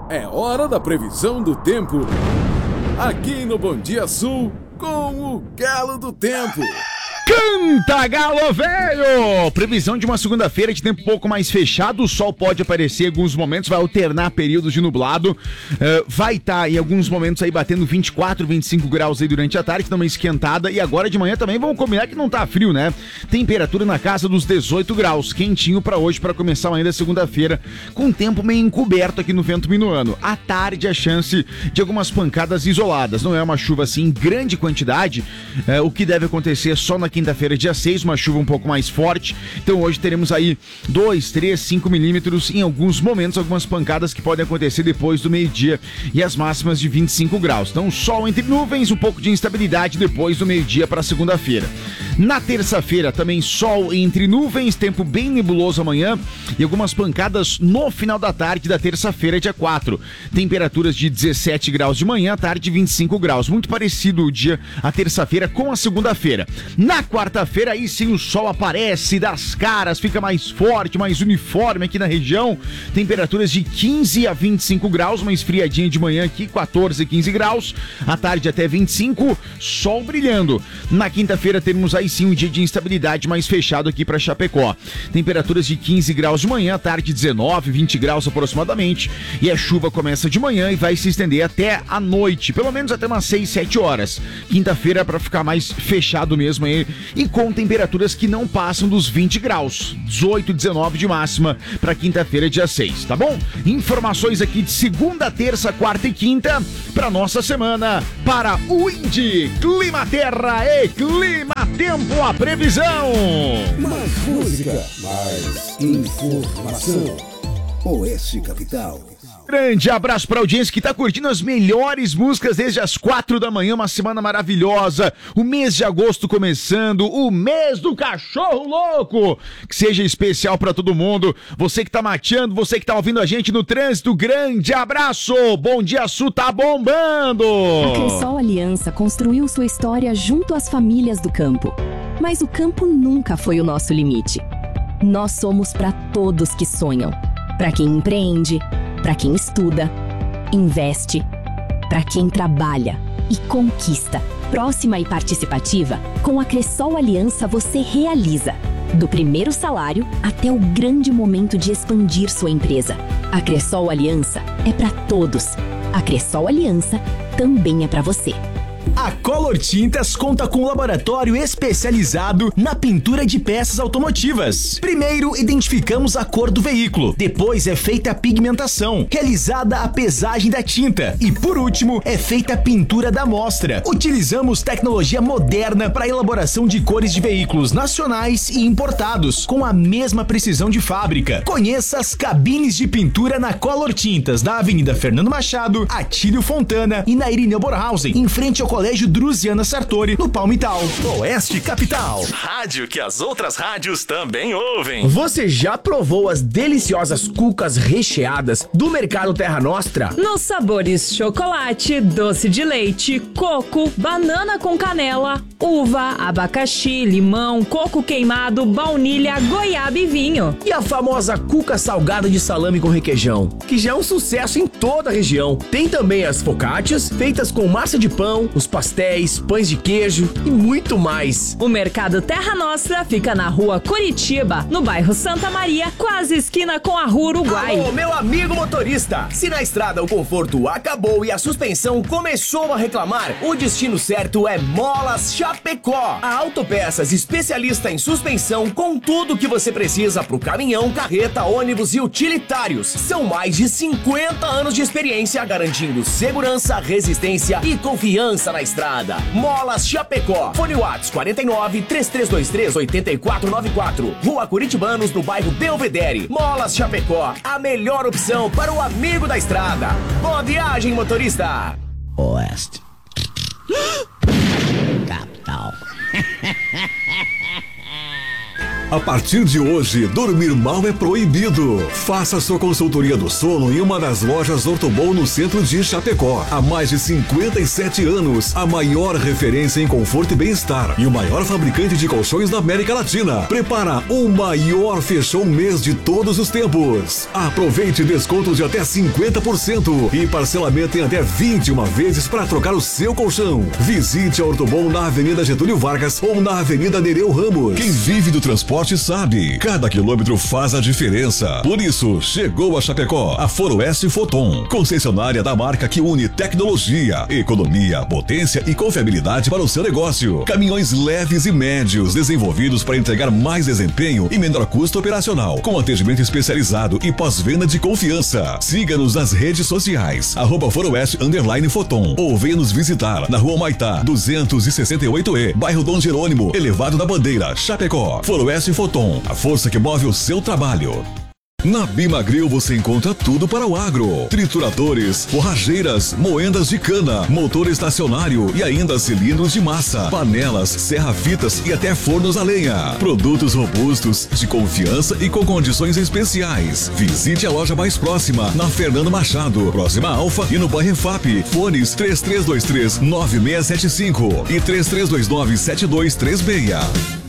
É hora da previsão do tempo. Aqui no Bom Dia Sul, com o Galo do Tempo. Canta, galo velho! Previsão de uma segunda-feira de tempo um pouco mais fechado. O sol pode aparecer em alguns momentos, vai alternar períodos de nublado. Vai estar em alguns momentos aí batendo 24, 25 graus aí durante a tarde, dá uma esquentada. E agora de manhã também vamos combinar que não tá frio, né? Temperatura na casa dos 18 graus, quentinho pra hoje, pra começar ainda segunda-feira, com tempo meio encoberto aqui no vento minuano. À tarde a chance de algumas pancadas isoladas. Não é uma chuva assim em grande quantidade, o que deve acontecer só na quinta-feira, dia 6, uma chuva um pouco mais forte. Então hoje teremos aí 2, 3, 5 milímetros em alguns momentos, algumas pancadas que podem acontecer depois do meio-dia e as máximas de 25 graus. Então sol entre nuvens, um pouco de instabilidade depois do meio-dia para segunda-feira. Na terça-feira também sol entre nuvens, tempo bem nebuloso amanhã e algumas pancadas no final da tarde da terça-feira, dia 4. Temperaturas de 17 graus de manhã, tarde 25 graus. Muito parecido o dia, a terça-feira com a segunda-feira. Na quarta-feira, aí sim o sol aparece das caras, fica mais forte, mais uniforme aqui na região. Temperaturas de 15 a 25 graus, uma esfriadinha de manhã aqui, 14, 15 graus. À tarde até 25, sol brilhando. Na quinta-feira teremos aí sim um dia de instabilidade mais fechado aqui para Chapecó. Temperaturas de 15 graus de manhã, à tarde 19, 20 graus aproximadamente. E a chuva começa de manhã e vai se estender até a noite, pelo menos até umas 6, 7 horas. Quinta-feira para ficar mais fechado mesmo aí. E com temperaturas que não passam dos 20 graus, 18, 19 de máxima para quinta-feira, dia 6, tá bom? Informações aqui de segunda, terça, quarta e quinta para nossa semana, para o Indy Clima Terra e Clima Tempo, a previsão. Mais música, mais informação. Oeste Capital. Grande abraço pra audiência que tá curtindo as melhores músicas desde as 4 da manhã, uma semana maravilhosa, o mês de agosto começando, o mês do cachorro louco, que seja especial pra todo mundo, você que tá mateando, você que tá ouvindo a gente no trânsito, grande abraço, Bom Dia Sul tá bombando! A Cressol Aliança construiu sua história junto às famílias do campo, mas o campo nunca foi o nosso limite. Nós somos pra todos que sonham, pra quem empreende, para quem estuda, investe, para quem trabalha e conquista. Próxima e participativa, com a Cressol Aliança você realiza. Do primeiro salário até o grande momento de expandir sua empresa. A Cressol Aliança é para todos. A Cressol Aliança também é para você. A Color Tintas conta com um laboratório especializado na pintura de peças automotivas. Primeiro, identificamos a cor do veículo. Depois é feita a pigmentação, realizada a pesagem da tinta. E por último, é feita a pintura da amostra. Utilizamos tecnologia moderna para a elaboração de cores de veículos nacionais e importados, com a mesma precisão de fábrica. Conheça as cabines de pintura na Color Tintas, da Avenida Fernando Machado, Atílio Fontana e na Irineu Borhausen, em frente ao Colégio Druziana Sartori, no Palmital. Oeste Capital. Rádio que as outras rádios também ouvem. Você já provou as deliciosas cucas recheadas do Mercado Terra Nostra? Nos sabores chocolate, doce de leite, coco, banana com canela, uva, abacaxi, limão, coco queimado, baunilha, goiaba e vinho. E a famosa cuca salgada de salame com requeijão, que já é um sucesso em toda a região. Tem também as focaccias, feitas com massa de pão, os pastéis, pães de queijo e muito mais. O Mercado Terra Nostra fica na rua Curitiba, no bairro Santa Maria, quase esquina com a rua Uruguai. Alô, meu amigo motorista! Se na estrada o conforto acabou e a suspensão começou a reclamar, o destino certo é Molas Chapecó. A Autopeças especialista em suspensão com tudo que você precisa pro caminhão, carreta, ônibus e utilitários. São mais de 50 anos de experiência garantindo segurança, resistência e confiança na estrada. Molas Chapecó. Fone Whats 49 3323 8494. Rua Curitibanos, no bairro Belvedere. Molas Chapecó, a melhor opção para o amigo da estrada. Boa viagem, motorista. Oeste Capital. A partir de hoje, dormir mal é proibido. Faça sua consultoria do sono em uma das lojas Ortobon no centro de Chapecó. Há mais de 57 anos, a maior referência em conforto e bem-estar e o maior fabricante de colchões da América Latina. Prepara o maior fechão mês de todos os tempos. Aproveite descontos de até 50% e parcelamento em até 21 vezes para trocar o seu colchão. Visite a Ortobon na Avenida Getúlio Vargas ou na Avenida Nereu Ramos. Quem vive do transporte sabe, cada quilômetro faz a diferença. Por isso, chegou a Chapecó a Foroeste Foton, concessionária da marca que une tecnologia, economia, potência e confiabilidade para o seu negócio. Caminhões leves e médios desenvolvidos para entregar mais desempenho e menor custo operacional, com atendimento especializado e pós-venda de confiança. Siga-nos nas redes sociais, @Foroeste_Foton, ou venha nos visitar na Rua Maitá 268E, bairro Dom Jerônimo, Elevado da Bandeira, Chapecó. Foroeste Foton, a força que move o seu trabalho. Na Bimagril você encontra tudo para o agro: trituradores, forrageiras, moendas de cana, motor estacionário e ainda cilindros de massa, panelas, serra-fitas e até fornos a lenha. Produtos robustos, de confiança e com condições especiais. Visite a loja mais próxima, na Fernando Machado, próxima a Alfa, e no bairro FAP. Fones 3323-9675 e 3329-7236.